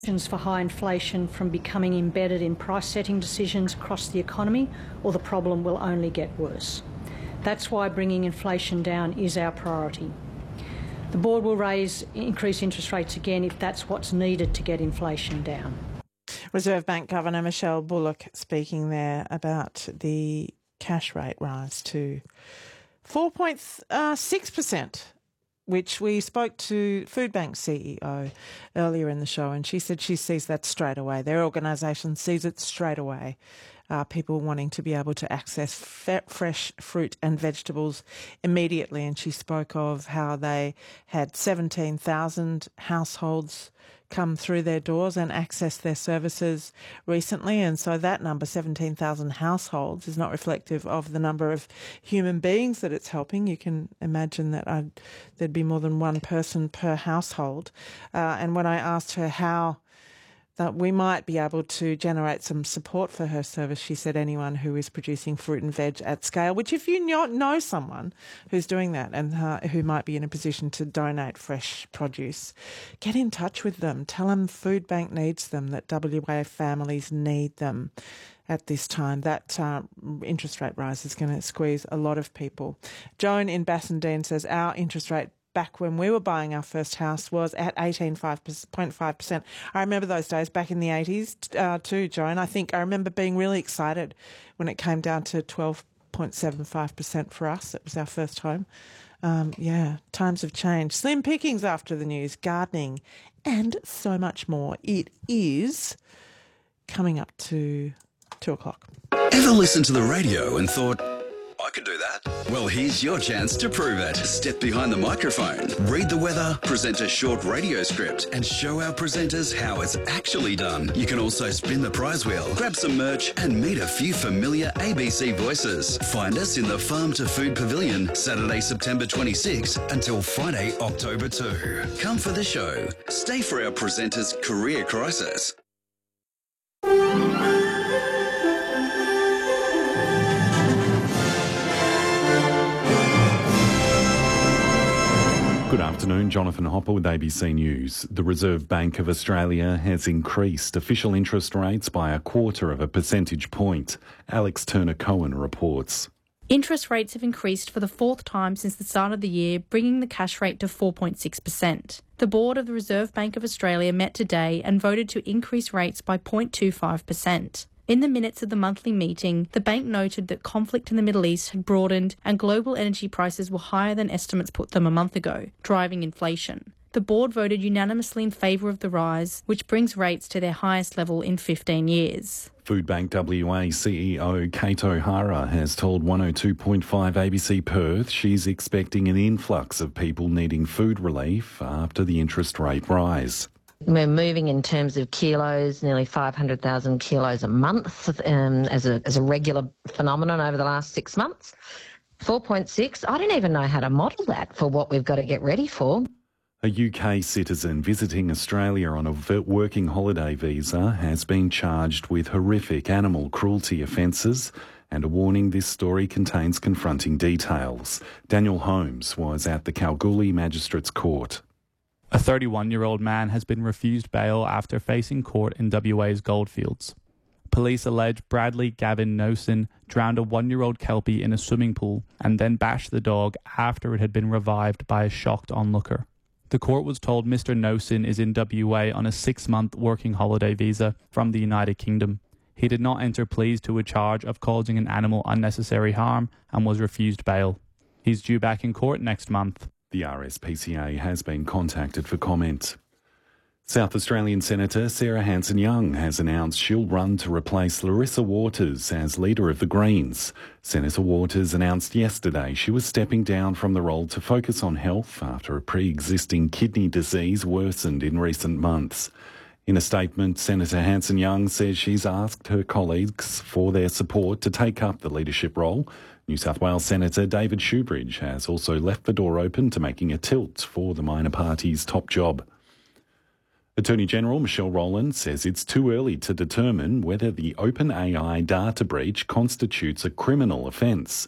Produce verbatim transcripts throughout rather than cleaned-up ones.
for high inflation from becoming embedded in price setting decisions across the economy, or the problem will only get worse. That's why bringing inflation down is our priority. The board will raise increase interest rates again if that's what's needed to get inflation down. Reserve Bank Governor Michelle Bullock speaking there about the cash rate rise to four point six percent. Which we spoke to Foodbank C E O earlier in the show, and she said she sees that straight away. Their organisation sees it straight away. Uh, people wanting to be able to access f- fresh fruit and vegetables immediately. And she spoke of how they had seventeen thousand households come through their doors and access their services recently. And so that number, seventeen thousand households, is not reflective of the number of human beings that it's helping. You can imagine that I'd, there'd be more than one person per household. Uh, and when I asked her how that we might be able to generate some support for her service, she said anyone who is producing fruit and veg at scale, which if you know, know someone who's doing that and uh, who might be in a position to donate fresh produce, get in touch with them. Tell them Foodbank needs them, that W A families need them at this time. That uh, interest rate rise is going to squeeze a lot of people. Joan in Bassendean says our interest rate back when we were buying our first house was at eighteen point five percent. I remember those days back in the eighties uh, too, Joan. I think I remember being really excited when it came down to twelve point seven five percent for us. It was our first home. Um, yeah, times have changed. Slim pickings after the news, gardening and so much more. It is coming up to two o'clock. Ever listened to the radio and thought, I could do that? Well, here's your chance to prove it. Step behind the microphone, read the weather, present a short radio script, and show our presenters how it's actually done. You can also spin the prize wheel, grab some merch, and meet a few familiar A B C voices. Find us in the Farm to Food Pavilion, Saturday, September twenty-sixth until Friday, October second. Come for the show. Stay for our presenters' career crisis. Good afternoon, Jonathan Hopper with A B C News. The Reserve Bank of Australia has increased official interest rates by a quarter of a percentage point. Alex Turner-Cohen reports. Interest rates have increased for the fourth time since the start of the year, bringing the cash rate to four point six percent. The board of the Reserve Bank of Australia met today and voted to increase rates by zero point two five percent. In the minutes of the monthly meeting, the bank noted that conflict in the Middle East had broadened and global energy prices were higher than estimates put them a month ago, driving inflation. The board voted unanimously in favour of the rise, which brings rates to their highest level in fifteen years. Foodbank W A C E O Kate O'Hara has told one oh two point five A B C Perth she's expecting an influx of people needing food relief after the interest rate rise. We're moving in terms of kilos, nearly five hundred thousand kilos a month um, as a as a regular phenomenon over the last six months. four point six, I don't even know how to model that for what we've got to get ready for. A U K citizen visiting Australia on a working holiday visa has been charged with horrific animal cruelty offences, and a warning this story contains confronting details. Daniel Holmes was at the Kalgoorlie Magistrates Court. A thirty-one-year-old man has been refused bail after facing court in W A's Goldfields. Police allege Bradley Gavin Nosen drowned a one-year-old kelpie in a swimming pool and then bashed the dog after it had been revived by a shocked onlooker. The court was told Mister Nosen is in W A on a six-month working holiday visa from the United Kingdom. He did not enter pleas to a charge of causing an animal unnecessary harm and was refused bail. He's due back in court next month. The R S P C A has been contacted for comment. South Australian Senator Sarah Hanson-Young has announced she'll run to replace Larissa Waters as leader of the Greens. Senator Waters announced yesterday she was stepping down from the role to focus on health after a pre-existing kidney disease worsened in recent months. In a statement, Senator Hanson-Young says she's asked her colleagues for their support to take up the leadership role. New South Wales Senator David Shoebridge has also left the door open to making a tilt for the minor party's top job. Attorney General Michelle Rowland says it's too early to determine whether the OpenAI data breach constitutes a criminal offence.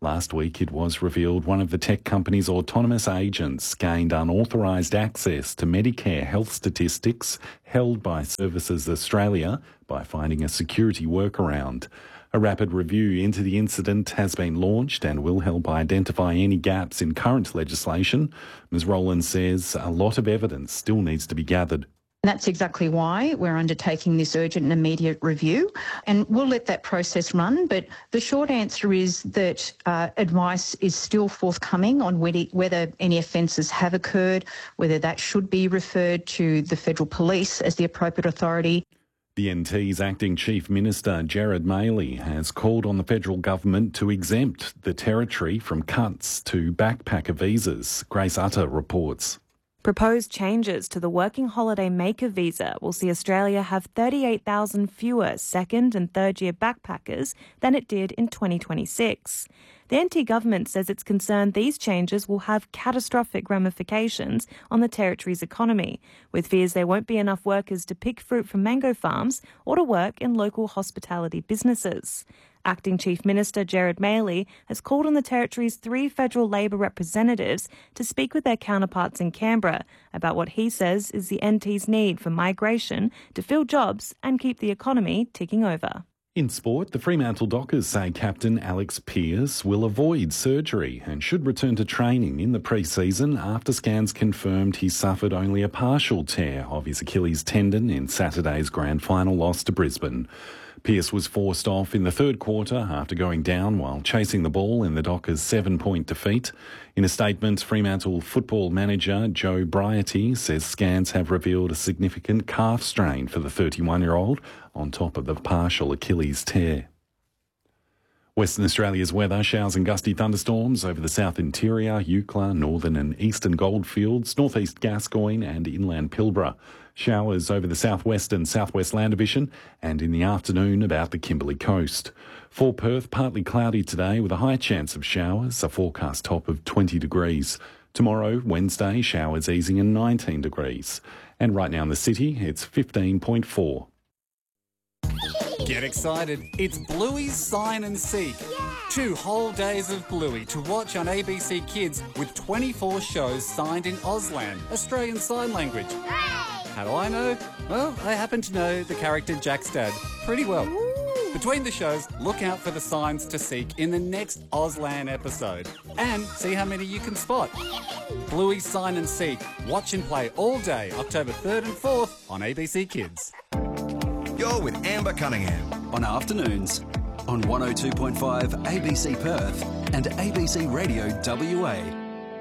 Last week, it was revealed one of the tech company's autonomous agents gained unauthorised access to Medicare health statistics held by Services Australia by finding a security workaround. A rapid review into the incident has been launched and will help identify any gaps in current legislation. Miz Rowland says a lot of evidence still needs to be gathered. That's exactly why we're undertaking this urgent and immediate review, and we'll let that process run. But the short answer is that uh, advice is still forthcoming on whether, whether any offences have occurred, whether that should be referred to the Federal Police as the appropriate authority. The N T's acting Chief Minister, Gerard Maley, has called on the federal government to exempt the territory from cuts to backpacker visas. Grace Utter reports. Proposed changes to the Working Holiday Maker visa will see Australia have thirty-eight thousand fewer second and third year backpackers than it did in twenty twenty-six. The N T government says it's concerned these changes will have catastrophic ramifications on the territory's economy, with fears there won't be enough workers to pick fruit from mango farms or to work in local hospitality businesses. Acting Chief Minister Gerard Maley has called on the territory's three federal Labor representatives to speak with their counterparts in Canberra about what he says is the N T's need for migration to fill jobs and keep the economy ticking over. In sport, the Fremantle Dockers say captain Alex Pearce will avoid surgery and should return to training in the pre-season after scans confirmed he suffered only a partial tear of his Achilles tendon in Saturday's grand final loss to Brisbane. Pearce was forced off in the third quarter after going down while chasing the ball in the Dockers' seven-point defeat. In a statement, Fremantle football manager Joe Briety says scans have revealed a significant calf strain for the thirty-one-year-old on top of the partial Achilles tear. Western Australia's weather: showers and gusty thunderstorms over the south interior, Eucla, northern and eastern goldfields, northeast Gascoyne and inland Pilbara. Showers over the southwest and southwest Land Division and in the afternoon about the Kimberley coast. For Perth, partly cloudy today with a high chance of showers, a forecast top of twenty degrees. Tomorrow, Wednesday, showers easing and nineteen degrees. And right now in the city, it's fifteen point four. Get excited. It's Bluey's Sign and Seek. Yeah. Two whole days of Bluey to watch on A B C Kids with twenty-four shows signed in Auslan, Australian Sign Language. Hooray! How do I know? Well, I happen to know the character Jack's dad pretty well. Ooh. Between the shows, look out for the signs to seek in the next Auslan episode and see how many you can spot. Bluey's Sign and Seek. Watch and play all day, October third and fourth on A B C Kids. You're with Amber Cunningham on afternoons on one oh two point five A B C Perth and A B C Radio W A.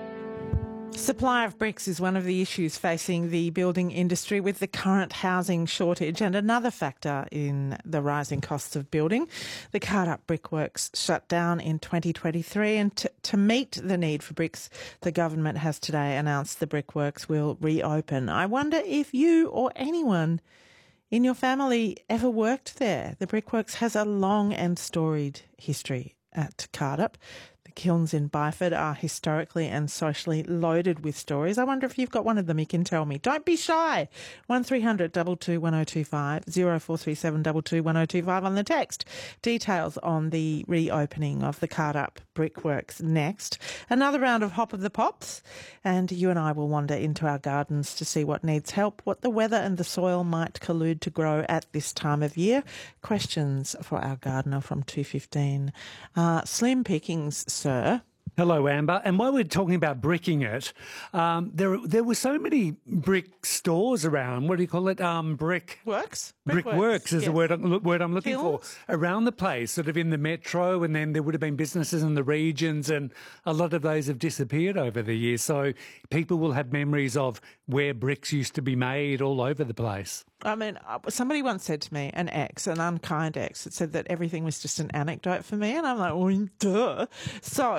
Supply of bricks is one of the issues facing the building industry with the current housing shortage, and another factor in the rising costs of building. The Cardup Brickworks shut down in twenty twenty-three, and to, to meet the need for bricks, the government has today announced the Brickworks will reopen. I wonder if you or anyone in your family ever worked there. The Brickworks has a long and storied history at Cardup. The kilns in Byford are historically and socially loaded with stories. I wonder if you've got one of them, you can tell me. Don't be shy. one three hundred two two one oh two five, oh four three seven two two one oh two five on the text. Details on the reopening of the Cardup Brickworks next. Another round of Hop of the Pops, and you and I will wander into our gardens to see what needs help, what the weather and the soil might collude to grow at this time of year. Questions for our gardener from two fifteen. Uh, slim pickings, sir. Hello, Amber. And while we're talking about bricking it, um, there there were so many brick stores around. What do you call it? Um, brick works. Brickworks Brick is yes. the word I'm, word I'm looking Kilns? for. Around the place, sort of in the metro, and then there would have been businesses in the regions, and a lot of those have disappeared over the years. So people will have memories of where bricks used to be made all over the place. I mean, somebody once said to me, an ex, an unkind ex, that said that everything was just an anecdote for me, and I'm like, well, duh. So, uh,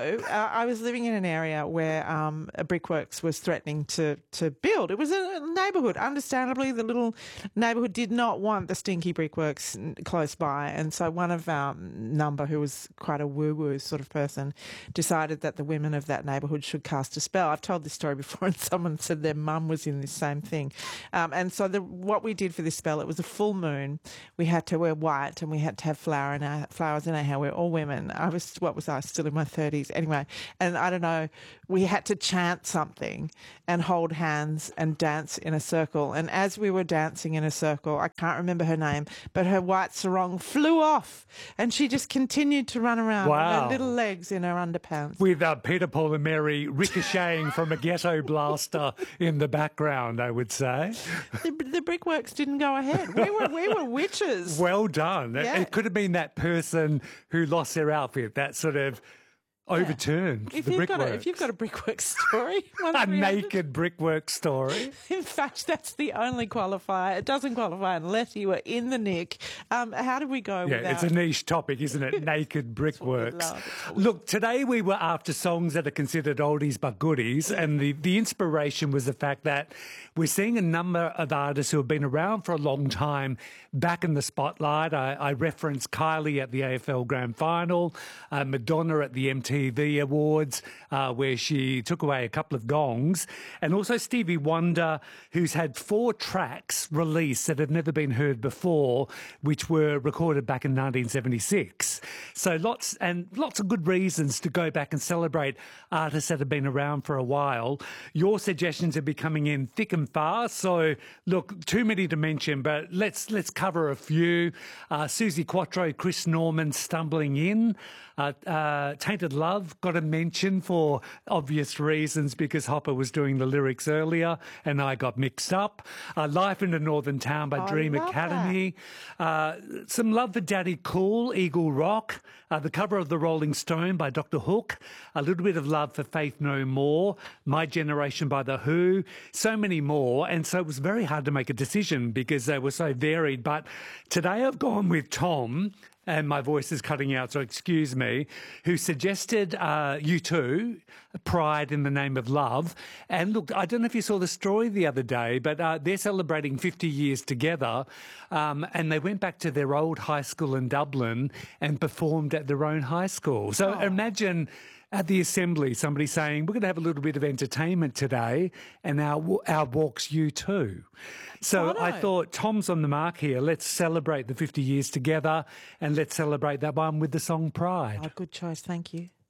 uh, I was living in an area where um, a Brickworks was threatening to, to build. It was a neighbourhood. Understandably, the little neighbourhood did not want the stinky Brickworks close by. And so one of our number, who was quite a woo-woo sort of person, decided that the women of that neighbourhood should cast a spell. I've told this story before, and someone said their mum was in this same thing. Um, and so the, what we did for this spell, it was a full moon. We had to wear white and we had to have flower in our, flowers in our hair. We're all women. I was, what was I, still in my thirties? Anyway, and I don't know, we had to chant something and hold hands and dance in a circle. And as we were dancing in a circle, I can't remember her name, but her white sarong flew off and she just continued to run around wow. with her little legs in her underpants. With uh, Peter, Paul and Mary ricocheting from a ghetto blaster in the background, I would say. The, the Brickworks didn't go ahead. We were, we were witches. Well done. Yeah. It could have been that person who lost their outfit, that sort of overturned if the you've Brickworks. Got a, if you've got a Brickwork story. A naked Brickwork story. In fact, that's the only qualifier. It doesn't qualify unless you were in the nick. Um, how do we go Yeah, without... it's a niche topic, isn't it? Naked Brickworks. Look, today we were after songs that are considered oldies but goodies, and the, the inspiration was the fact that we're seeing a number of artists who have been around for a long time back in the spotlight. I, I referenced Kylie at the A F L Grand Final, uh, Madonna at the M T V Awards, uh, where she took away a couple of gongs, and also Stevie Wonder, who's had four tracks released that have never been heard before, which were recorded back in nineteen seventy-six. So lots and lots of good reasons to go back and celebrate artists that have been around for a while. Your suggestions are be coming in thick and fast. So look, too many to mention, but let's let's cover a few. Uh, Susie Quattro, Chris Norman, Stumbling In. Uh, uh, Tainted Love got a mention for obvious reasons because Hopper was doing the lyrics earlier and I got mixed up. Uh, Life in a Northern Town by I Dream love Academy. Uh, some love for Daddy Cool, Eagle Rock. Uh, the cover of The Rolling Stone by Doctor Hook. A little bit of love for Faith No More. My Generation by The Who. So many more. And so it was very hard to make a decision because they were so varied. But today I've gone with Tom, and my voice is cutting out, so excuse me, who suggested uh, U two, Pride in the Name of Love. And look, I don't know if you saw the story the other day, but uh, they're celebrating fifty years together, um, and they went back to their old high school in Dublin and performed at their own high school. So oh. imagine... at the assembly, somebody saying, we're going to have a little bit of entertainment today, and our our walk's U two. So oh, no. I thought, Tom's on the mark here. Let's celebrate the fifty years together, and let's celebrate that one with the song Pride. Oh, good choice. Thank you.